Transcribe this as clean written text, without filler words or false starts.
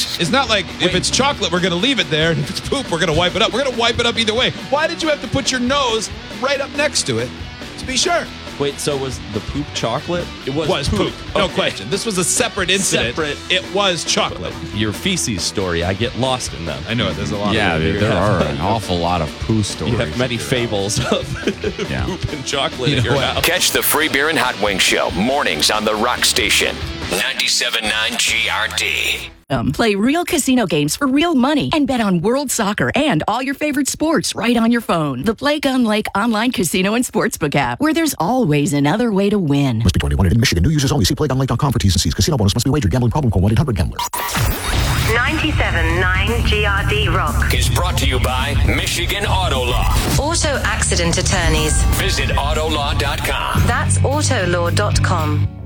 What? It's not like if it's chocolate, we're going to leave it there. And if it's poop, we're going to wipe it up. We're going to wipe it up either way. Why did you have to put your nose right up next to it to be sure? Wait, so was the poop chocolate? It was poop. No question. This was a separate incident. It was chocolate. Your feces story, I get lost in them. I know it. There's a lot. Yeah, of there are an awful lot of poo stories. You have many fables of poop and chocolate in your house. Catch the Free Beer and Hot Wings Show mornings on the Rock Station. 97.9 GRD. Play real casino games for real money and bet on World Soccer and all your favorite sports right on your phone. The Play Gun Lake online casino and sportsbook app, where there's always another way to win. Must be 21 in Michigan. New users only. See playgunlake.com for T's and C's. Casino bonus must be wagered. Gambling problem? Call 1-800-GAMBLER. 97.9 GRD Rock is brought to you by Michigan Auto Law. Auto accident attorneys. Visit autolaw.com. That's autolaw.com.